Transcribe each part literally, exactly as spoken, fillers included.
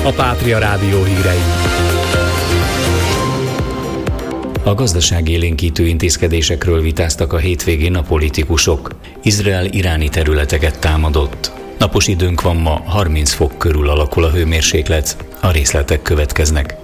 a Pátria Rádió hírei. A gazdaságélénkítő intézkedésekről vitáztak a hétvégén a politikusok. Izrael iráni területeket támadott. Napos időnk van ma, harminc fok körül alakul a hőmérséklet, a részletek következnek.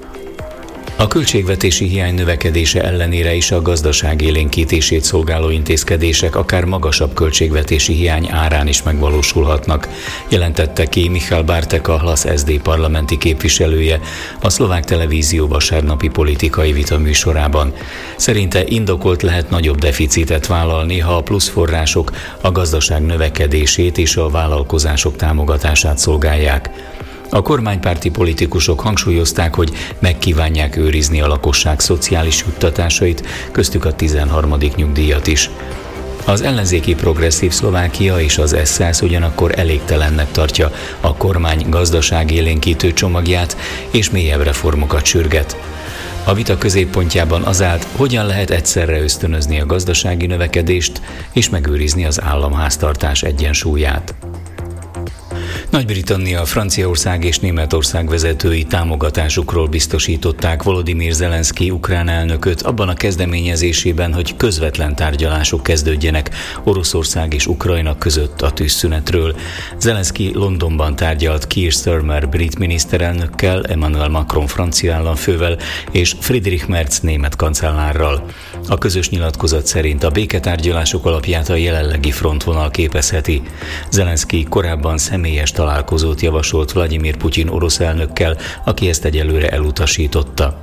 A költségvetési hiány növekedése ellenére is a gazdaság élénkítését szolgáló intézkedések akár magasabb költségvetési hiány árán is megvalósulhatnak, jelentette ki Michal Bartek, a hlas es zé dé parlamenti képviselője a szlovák televízió vasárnapi politikai vita műsorában. Szerinte indokolt lehet nagyobb deficitet vállalni, ha a pluszforrások a gazdaság növekedését és a vállalkozások támogatását szolgálják. A kormánypárti politikusok hangsúlyozták, hogy megkívánják őrizni a lakosság szociális juttatásait, köztük a tizenharmadik nyugdíjat is. Az ellenzéki Progresszív Szlovákia és az es zé á es ugyanakkor elégtelennek tartja a kormány gazdaságélénkítő csomagját, és mélyebb reformokat sürget. A vita középpontjában az állt, hogyan lehet egyszerre ösztönözni a gazdasági növekedést és megőrizni az államháztartás egyensúlyát. Nagy-Britannia, Franciaország és Németország vezetői támogatásukról biztosították Volodymyr Zelenszky ukrán elnököt abban a kezdeményezésében, hogy közvetlen tárgyalások kezdődjenek Oroszország és Ukrajna között a tűzszünetről. Zelenszky Londonban tárgyalt Keir Starmer brit miniszterelnökkel, Emmanuel Macron francia államfővel és Friedrich Merz német kancellárral. A közös nyilatkozat szerint a béketárgyalások alapját a jelenlegi frontvonal képezheti. Zelenszky korábban személyes találkozót javasolt Vladimir Putyin orosz elnökkel, aki ezt egyelőre elutasította.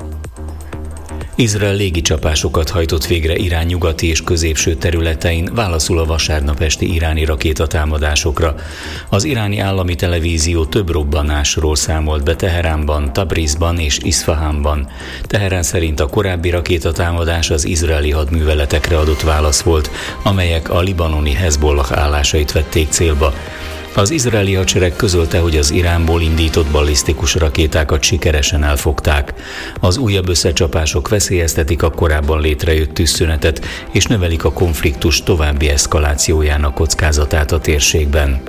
Izrael légicsapásokat hajtott végre Irán nyugati és középső területein, válaszul a vasárnap esti iráni rakétatámadásokra. Az iráni állami televízió több robbanásról számolt be Teheránban, Tabrizban és Iszfahánban. Teherán szerint a korábbi rakétatámadás az izraeli hadműveletekre adott válasz volt, amelyek a libanoni Hezbollah állásait vették célba. Az izraeli hadsereg közölte, hogy az Iránból indított ballisztikus rakétákat sikeresen elfogták. Az újabb összecsapások veszélyeztetik a korábban létrejött tűzszünetet, és növelik a konfliktus további eszkalációjának kockázatát a térségben.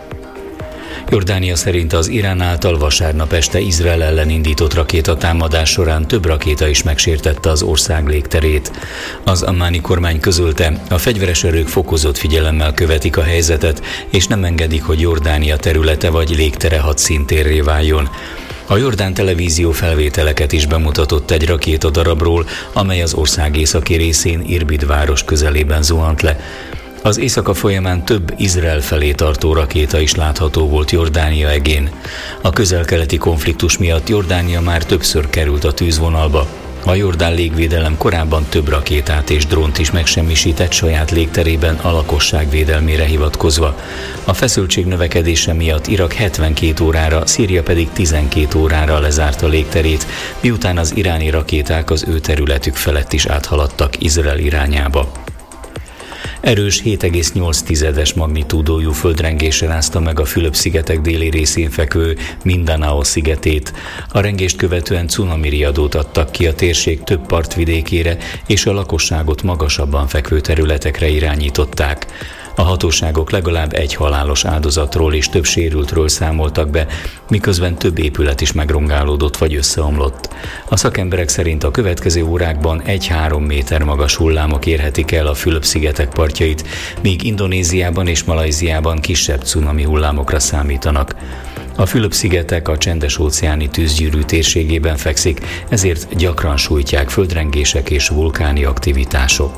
Jordánia szerint az Irán által vasárnap este Izrael ellen indított rakétatámadás során több rakéta is megsértette az ország légterét. Az ammáni kormány közölte, a fegyveres erők fokozott figyelemmel követik a helyzetet, és nem engedik, hogy Jordánia területe vagy légtere hadszíntérré váljon. A jordán televízió felvételeket is bemutatott egy rakétadarabról, amely az ország északi részén Irbid város közelében zuhant le. Az éjszaka folyamán több Izrael felé tartó rakéta is látható volt Jordánia egén. A közel-keleti konfliktus miatt Jordánia már többször került a tűzvonalba. A jordán légvédelem korábban több rakétát és drónt is megsemmisített saját légterében a lakosság védelmére hivatkozva. A feszültség növekedése miatt Irak hetvenkét órára, Szíria pedig tizenkét órára lezárta légterét, miután az iráni rakéták az ő területük felett is áthaladtak Izrael irányába. Erős hét egész nyolc tizedes magnitúdójú földrengésre rázta meg a Fülöp-szigetek déli részén fekvő Mindanao szigetét. A rengést követően cunami riadót adtak ki a térség több partvidékére, és a lakosságot magasabban fekvő területekre irányították. A hatóságok legalább egy halálos áldozatról és több sérültről számoltak be, miközben több épület is megrongálódott vagy összeomlott. A szakemberek szerint a következő órákban egy-három méter magas hullámok érhetik el a Fülöp-szigetek partjait, míg Indonéziában és Malajziában kisebb cunami hullámokra számítanak. A Fülöp-szigetek a csendes-óceáni tűzgyűrű térségében fekszik, ezért gyakran sújtják földrengések és vulkáni aktivitások.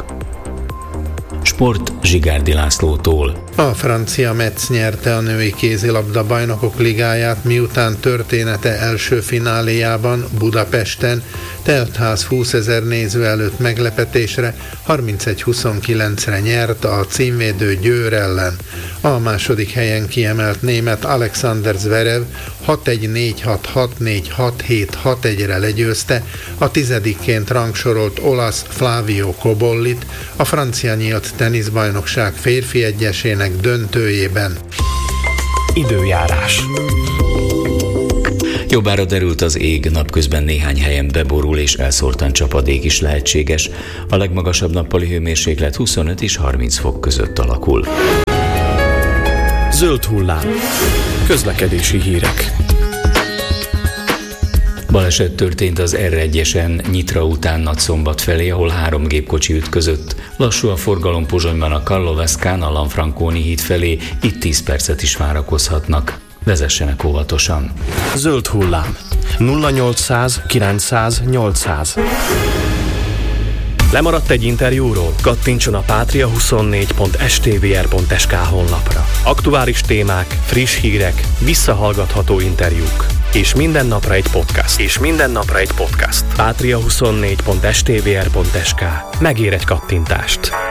Sport Zsigárdi Lászlótól. A francia Metz nyerte a női kézilabda bajnokok ligáját, miután története első fináléjában Budapesten teltház húszezer néző előtt meglepetésre harmincegy huszonkilencre nyert a címvédő Győr ellen. A második helyen kiemelt német Alexander Zverev hat egy négy hat hat négy hat hét hat egyre legyőzte a tizedikként rangsorolt olasz Flavio Cobollit a francia nyílt teniszbajnokság férfi egyesének döntőjében. Időjárás. Jobbára derült az ég, napközben néhány helyen beborul és elszórtan csapadék is lehetséges. A legmagasabb nappali hőmérséklet huszonöt és harminc fok között alakul. Zöld hullám. Közlekedési hírek. Baleset történt az er egyesen Nyitra után Nagyszombat felé, ahol három gépkocsi ütközött. Lassú a forgalom Pozsonyban a Karloveszkán, a Lanfranconi híd felé, itt tíz percet is várakozhatnak. Vezessenek óvatosan. Zöld hullám. nulla nyolcszáz kilencszáz nyolcszáz. Lemaradt egy interjúról? Kattintson a patria huszonnégy pont s t v r pont s k honlapra. Aktuális témák, friss hírek, visszahallgatható interjúk. És minden napra egy podcast. És minden napra egy podcast. patria huszonnégy pont s t v r pont s k. Megér egy kattintást.